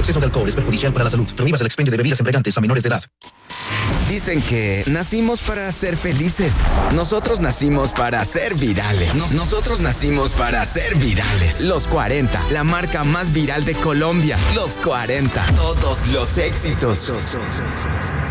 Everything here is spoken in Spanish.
exceso de alcohol es perjudicial para la salud. Prohíbas el expendio de bebidas embriagantes a menores de edad. Dicen que nacimos para ser felices. Nosotros nacimos para ser virales. Nosotros nacimos para ser virales. Los 40, la marca más viral de Colombia. Los 40, todos los éxitos.